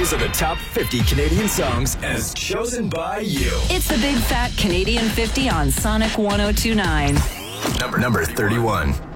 These are the top 50 Canadian songs as chosen by you. It's the Big Fat Canadian 50 on Sonic 102.9. Number 31.